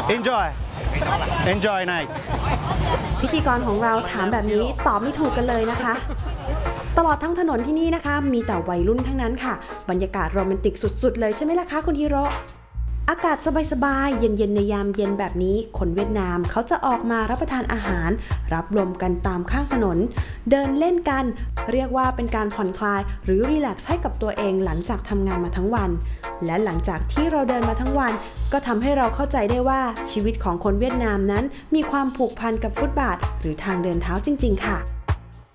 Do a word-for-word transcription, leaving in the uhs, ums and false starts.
enjoy enjoy night พิธีกรของเราถามแบบนี้ตอบไม่ถูกกันเลยนะคะตลอดทั้งถนนที่นี่นะคะมีแต่วัยรุ่นทั้งนั้นค่ะบรรยากาศโรแมนติกสุดๆเลยใช่ไหมล่ะคะคุณฮิโร่อากาศสบายๆเย็นๆในยามเย็นแบบนี้คนเวียดนามเขาจะออกมารับประทานอาหารรับลมกันตามข้างถนนเดินเล่นกันเรียกว่าเป็นการผ่อนคลายหรือรีแลกซ์ให้กับตัวเองหลังจากทำงานมาทั้งวันและหลังจากที่เราเดินมาทั้งวันก็ทำให้เราเข้าใจได้ว่าชีวิตของคนเวียดนามนั้นมีความผูกพันกับฟุตบาทหรือทางเดินเท้าจริงๆค่ะ